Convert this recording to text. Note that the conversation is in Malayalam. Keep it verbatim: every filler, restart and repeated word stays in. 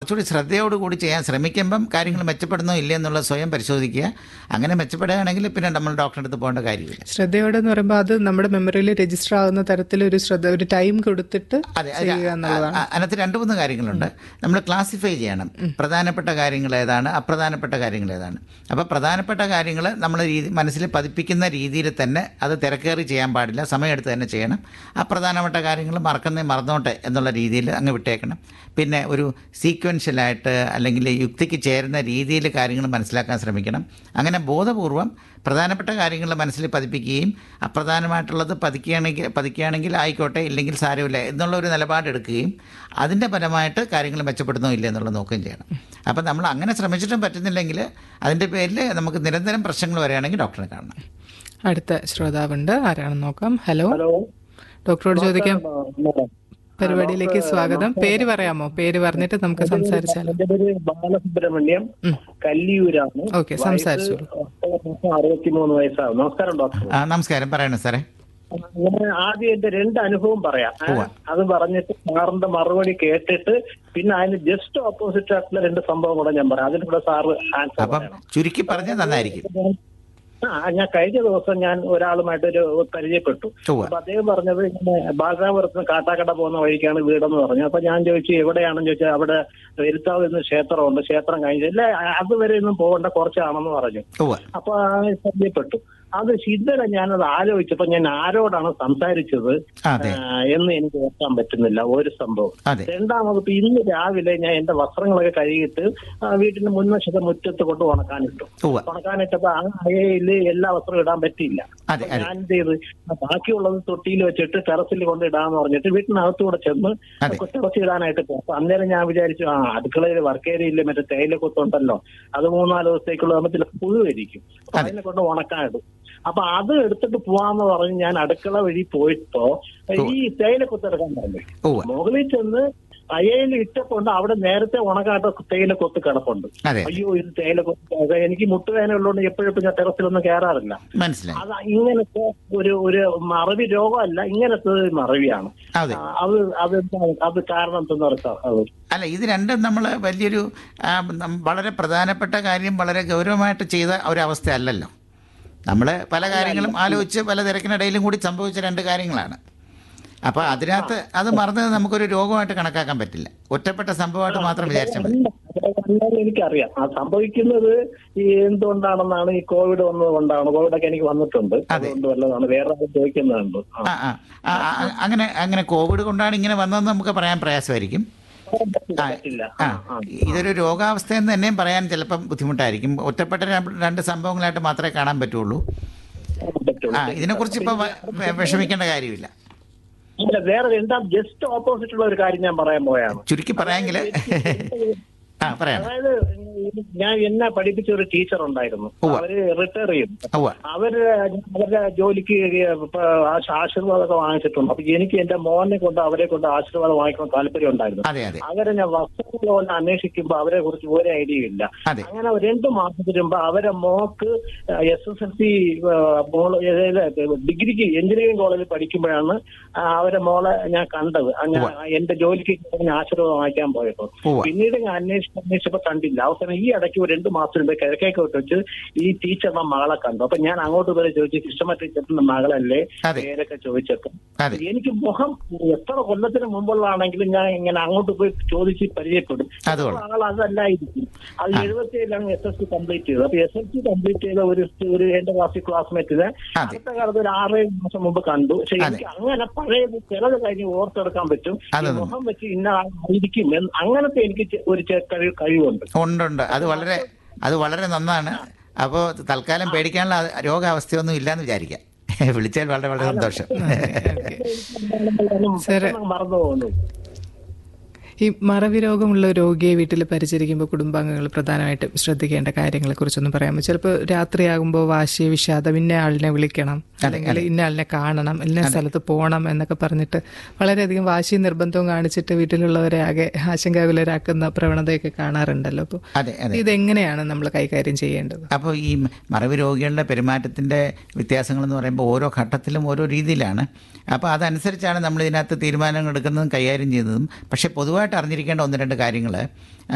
കുറച്ചുകൂടി ശ്രദ്ധയോടുകൂടി ചെയ്യാൻ ശ്രമിക്കുമ്പം കാര്യങ്ങൾ മെച്ചപ്പെടുന്നോ ഇല്ല എന്നുള്ളത് സ്വയം പരിശോധിക്കുക. അങ്ങനെ മെച്ചപ്പെടുകയാണെങ്കിൽ പിന്നെ നമ്മൾ ഡോക്ടറെ അടുത്ത് പോകേണ്ട കാര്യമില്ല. ശ്രദ്ധയോടെ എന്ന് പറയുമ്പോൾ അത് നമ്മുടെ മെമ്മറിയിൽ രജിസ്റ്റർ ആകുന്ന തരത്തിൽ ഒരു ശ്രദ്ധ, ഒരു ടൈം കൊടുത്തിട്ട് അതെ, അതിനകത്ത് രണ്ട് മൂന്ന് കാര്യങ്ങളുണ്ട്. നമ്മൾ ക്ലാസിഫൈ ചെയ്യണം, പ്രധാനപ്പെട്ട കാര്യങ്ങൾ ഏതാണ്, അപ്രധാനപ്പെട്ട കാര്യങ്ങൾ ഏതാണ്. അപ്പോൾ പ്രധാനപ്പെട്ട കാര്യങ്ങൾ നമ്മൾ രീതി മനസ്സിൽ പതിപ്പിക്കുന്ന രീതിയിൽ തന്നെ അത് തിരക്കേറി ചെയ്യാൻ പാടില്ല, സമയമെടുത്ത് തന്നെ ചെയ്യണം. അപ്രധാനപ്പെട്ട കാര്യങ്ങൾ മറക്കുന്നേ മറന്നോട്ടെ എന്നുള്ള രീതിയിൽ അങ്ങ് വിട്ടേക്കണം. പിന്നെ ഒരു സീക്വൻഷ്യലായിട്ട് അല്ലെങ്കിൽ യുക്തിക്ക് ചേരുന്ന രീതിയിൽ കാര്യങ്ങൾ മനസ്സിലാക്കാൻ ശ്രമിക്കണം. അങ്ങനെ ബോധപൂർവം പ്രധാനപ്പെട്ട കാര്യങ്ങൾ മനസ്സിൽ പതിപ്പിക്കുകയും അപ്രധാനമായിട്ടുള്ളത് പതിക്കുകയാണെങ്കിൽ പതിക്കുകയാണെങ്കിൽ ആയിക്കോട്ടെ, ഇല്ലെങ്കിൽ സാരമില്ല എന്നുള്ള ഒരു നിലപാടെടുക്കുകയും അതിൻ്റെ പരമായിട്ട് കാര്യങ്ങൾ മെച്ചപ്പെടുന്നോ ഇല്ല എന്നുള്ളത് നോക്കുകയും ചെയ്യണം. അപ്പം നമ്മൾ അങ്ങനെ ശ്രമിച്ചിട്ടും പറ്റുന്നില്ലെങ്കിൽ അതിൻ്റെ പേരിൽ നമുക്ക് നിരന്തരം പ്രശ്നങ്ങൾ വരികയാണെങ്കിൽ ഡോക്ടറെ കാണണം. അടുത്ത ശ്രോതാവുണ്ട്, ആരാണെന്ന് നോക്കാം. ഹലോ, ഡോക്ടറോട് ചോദിക്കാം. പരിപാടിയിലേക്ക് സ്വാഗതം. പേര് പറയാമോ? പേര് പറഞ്ഞിട്ട് നമുക്ക് സംസാരിച്ചാലോ? എന്റെ പേര് ബാലസുബ്രഹ്മണ്യം, കല്ലിയൂരാണ്. ഓക്കെ, സംസാരിച്ചോളൂ. അറുപത്തിമൂന്ന് വയസ്സാണ്. നമസ്കാരം ഡോക്ടർ. നമസ്കാരം, പറയണേ സാറേ. ഞാൻ ആദ്യം എന്റെ രണ്ട് അനുഭവം പറയാം. അത് പറഞ്ഞിട്ട് സാറിന്റെ മറുപടി കേട്ടിട്ട് പിന്നെ അതിന് ജസ്റ്റ് ഓപ്പോസിറ്റ് ആയിട്ടുള്ള രണ്ട് സംഭവം കൂടെ ഞാൻ പറയാം. അതിലൂടെ സാറ് ആൻസർ അപ്പം ചുരുക്കി പറഞ്ഞാൽ നന്നായിരിക്കും. ആ ഞാൻ കഴിഞ്ഞ ദിവസം ഞാൻ ഒരാളുമായിട്ടൊരു പരിചയപ്പെട്ടു. അപ്പൊ അദ്ദേഹം പറഞ്ഞത് ഇങ്ങനെ ബാലരാമപുരത്ത് കാട്ടാക്കട പോകുന്ന വഴിക്കാണ് വീടെന്ന് പറഞ്ഞു. അപ്പൊ ഞാൻ ചോദിച്ചു എവിടെയാണെന്ന് ചോദിച്ചാൽ അവിടെ വരുത്താവ് എന്ന് ക്ഷേത്രമുണ്ട്, ക്ഷേത്രം കഴിഞ്ഞില്ല, അതുവരെ ഒന്നും പോകേണ്ട കുറച്ചാണെന്ന് പറഞ്ഞു. അപ്പൊ പരിചയപ്പെട്ടു. അത് ഇന്നലെ ഞാനത് ആലോചിച്ചപ്പോ ഞാൻ ആരോടാണ് സംസാരിച്ചത് എന്ന് എനിക്ക് ഓർക്കാൻ പറ്റുന്നില്ല ഒരു സംഭവം. രണ്ടാമത് ഇപ്പൊ ഇന്ന് രാവിലെ ഞാൻ എന്റെ വസ്ത്രങ്ങളൊക്കെ കഴുകിയിട്ട് വീട്ടിന്റെ മുൻവശത്തെ മുറ്റത്ത് കൊണ്ട് ഉണക്കാനിട്ടു. ഉണക്കാനിട്ടപ്പോ ആ അയയില് എല്ലാ വസ്ത്രവും ഇടാൻ പറ്റിയില്ല. ഞാൻ എന്ത് ചെയ്ത് ബാക്കിയുള്ളത് തൊട്ടിയിൽ വെച്ചിട്ട് ടെറസിൽ കൊണ്ട് ഇടാന്ന് പറഞ്ഞിട്ട് വീട്ടിനകത്തൂടെ ചെന്ന് ടെറസിൽ ഇടാനായിട്ട് പോകും. അപ്പൊ അന്നേരം ഞാൻ വിചാരിച്ചു ആ അടുക്കളയിൽ വർക്ക് ഏരിയയില്ലേ മറ്റേ തേയില കൊത്തുണ്ടല്ലോ, അത് മൂന്നാല് ദിവസത്തേക്കുള്ള നമുക്ക് പുഴുവരിക്കും, അതിനെ കൊണ്ട് ഉണക്കാനിടും. അപ്പൊ അത് എടുത്തിട്ട് പോവാന്ന് പറഞ്ഞ് ഞാൻ അടുക്കള വഴി പോയിട്ടോ ഈ തേയില കൊത്തെടുക്കാൻ പറഞ്ഞു. മുകളിൽ ചെന്ന് അയയിൽ ഇട്ടപ്പോണ്ട് അവിടെ നേരത്തെ ഉണക്കാട്ട തേയില കൊത്ത് കിടപ്പുണ്ട്. അയ്യോ ഇത് തേയില കൊത്ത്, എനിക്ക് മുട്ടുവേദന ഉള്ളതുകൊണ്ട് എപ്പോഴും ഞാൻ ടെറസിലൊന്നും കയറാറില്ല. അത് ഇങ്ങനത്തെ ഒരു ഒരു മറവി രോഗമല്ല, ഇങ്ങനത്തെ മറവിയാണ്. അത് അത് അത് കാരണം എന്തെന്ന് അല്ല, ഇത് രണ്ടും നമ്മൾ വലിയൊരു വളരെ പ്രധാനപ്പെട്ട കാര്യം വളരെ ഗൗരവമായിട്ട് ചെയ്ത ഒരവസ്ഥ അല്ലല്ലോ. നമ്മൾ പല കാര്യങ്ങളും ആലോചിച്ച് പല തിരക്കിനിടയിലും കൂടി സംഭവിച്ച രണ്ട് കാര്യങ്ങളാണ്. അപ്പോൾ അതിനകത്ത് അത് മറന്നത് നമുക്കൊരു രോഗമായിട്ട് കണക്കാക്കാൻ പറ്റില്ല, ഒറ്റപ്പെട്ട സംഭവമായിട്ട് മാത്രം വിചാരിച്ചാൽ മതി. എനിക്കറിയാം ആ സംഭവിക്കുന്നത് ഈ എന്തുകൊണ്ടാണെന്നാണ്, ഈ കോവിഡ് വന്നത് കൊണ്ടാണ്. കോവിഡൊക്കെ എനിക്ക് വന്നിട്ടുണ്ട്, അതുകൊണ്ട് വല്ലതാണ്, വേറെ ചോദിക്കുന്നുണ്ട്. ആ അങ്ങനെ അങ്ങനെ കോവിഡ് കൊണ്ടാണ് ഇങ്ങനെ വന്നതെന്ന് നമുക്ക് പറയാൻ പ്രയാസമായിരിക്കും. ആ ഇതൊരു രോഗാവസ്ഥയെന്ന് തന്നെയും പറയാൻ ചിലപ്പം ബുദ്ധിമുട്ടായിരിക്കും. ഒറ്റപ്പെട്ട രണ്ട് സംഭവങ്ങളായിട്ട് മാത്രമേ കാണാൻ പറ്റുള്ളൂ. ആ ഇതിനെക്കുറിച്ച് ഇപ്പം വിഷമിക്കേണ്ട കാര്യമില്ല. വേറെ എന്താ ജസ്റ്റ് ഓപ്പോസിറ്റ് ഉള്ള ഒരു കാര്യം ഞാൻ പറയാൻ പോയാണ്. ചുരുക്കി പറയാമെങ്കിൽ അതായത് ഞാൻ എന്നെ പഠിപ്പിച്ച ഒരു ടീച്ചർ ഉണ്ടായിരുന്നു, അവര് റിട്ടയർ ചെയ്തു. അവര് അവരുടെ ജോലിക്ക് ആശീർവാദമൊക്കെ വാങ്ങിച്ചിട്ടുണ്ട്. അപ്പൊ എനിക്ക് എന്റെ മോനെ കൊണ്ട് അവരെ കൊണ്ട് ആശീർവാദം വാങ്ങിക്കണം താല്പര്യം ഉണ്ടായിരുന്നു. അവരെ ഞാൻ വസ്തുക്കൾ കൊണ്ട് അന്വേഷിക്കുമ്പോ അവരെ കുറിച്ച് ഒരു ഐഡിയ ഇല്ല. അങ്ങനെ രണ്ടു മാസത്തിന് മുമ്പ് അവരെ mock S S L C ഡിഗ്രിക്ക് എഞ്ചിനീയറിംഗ് കോളേജിൽ പഠിക്കുമ്പോഴാണ് അവരെ മോളെ ഞാൻ കണ്ടത്. അങ്ങനെ എന്റെ ജോലിക്ക് ആശീർവാദം വാങ്ങിക്കാൻ പോയപ്പോ പിന്നീട് ഞാൻ അന്വേഷിച്ചു അന്വേഷിച്ചപ്പോ കണ്ടില്ല. അവസാനം ഈ ഇടയ്ക്ക് ഒരു രണ്ടു മാസം മുമ്പ് കിഴക്കേക്കോട്ട് വെച്ച് ഈ ടീച്ചറിന്റെ മകളെ കണ്ടു. അപ്പൊ ഞാൻ അങ്ങോട്ട് പോയി ചോദിച്ചു, കൃഷ്ണ ടീച്ചറിന്റെ മകളല്ലേ, പേരൊക്കെ ചോദിച്ചപ്പോ എനിക്ക് മുഖം എത്ര കൊല്ലത്തിന് മുമ്പുള്ളതാണെങ്കിലും ഞാൻ ഇങ്ങനെ അങ്ങോട്ട് പോയി ചോദിച്ച് പരിചയപ്പെടും. ആൾ അതല്ലായിരിക്കും. അത് എഴുപത്തിയേഴിലാണ് എസ് എസ് സി കംപ്ലീറ്റ് ചെയ്തത്. അപ്പൊ എസ് എസ് സി കംപ്ലീറ്റ് ചെയ്ത ഒരു ഒരു എന്റെ ക്ലാസ്സിൽ ക്ലാസ്മേറ്റിനെ അടുത്ത കാലത്ത് ഒരു ആറേഴ് മാസം മുമ്പ് കണ്ടു. പക്ഷെ എനിക്ക് അങ്ങനെ പഴയ ചിലത് കഴിഞ്ഞ് ഓർത്തെടുക്കാൻ പറ്റും, മുഖം വെച്ച് ഇന്ന ആയിരിക്കും അങ്ങനത്തെ എനിക്ക് ഒരു കഴിവുണ്ട്. ഉണ്ടുണ്ട്, അത് വളരെ അത് വളരെ നന്നാണ്. അപ്പോൾ തൽക്കാലം പേടിക്കാനുള്ള രോഗാവസ്ഥയൊന്നും ഇല്ലാന്ന് വിചാരിക്കാം. വിളിച്ചാൽ വളരെ വളരെ സന്തോഷം. മറന്നു പോകുന്നു. ഈ മറവി രോഗമുള്ള രോഗിയെ വീട്ടിൽ പരിചരിക്കുമ്പോൾ കുടുംബാംഗങ്ങൾ പ്രധാനമായിട്ടും ശ്രദ്ധിക്കേണ്ട കാര്യങ്ങളെ കുറിച്ചൊന്നും പറയാമോ? ചിലപ്പോൾ രാത്രിയാകുമ്പോൾ വാശി, വിഷാദം, ഇന്ന ആളിനെ വിളിക്കണം, അല്ലെങ്കിൽ ഇന്ന ആളിനെ കാണണം, ഇന്ന സ്ഥലത്ത് പോകണം എന്നൊക്കെ പറഞ്ഞിട്ട് വളരെയധികം വാശി നിർബന്ധവും കാണിച്ചിട്ട് വീട്ടിലുള്ളവരെ ആകെ ആശങ്കാകുലരാക്കുന്ന പ്രവണതയൊക്കെ കാണാറുണ്ടല്ലോ. അപ്പോൾ ഇതെങ്ങനെയാണ് നമ്മൾ കൈകാര്യം ചെയ്യേണ്ടത്? അപ്പോൾ ഈ മറവി രോഗികളുടെ പെരുമാറ്റത്തിൻ്റെ വ്യത്യാസങ്ങളെന്ന് പറയുമ്പോൾ ഓരോ ഘട്ടത്തിലും ഓരോ രീതിയിലാണ്. അപ്പോൾ അതനുസരിച്ചാണ് നമ്മൾ ഇതിനകത്ത് തീരുമാനങ്ങൾ എടുക്കുന്നതും കൈകാര്യം ചെയ്യുന്നതും. പക്ഷേ പൊതുവായിട്ട് അറിഞ്ഞിരിക്കേണ്ട ഒന്ന് രണ്ട് കാര്യങ്ങൾ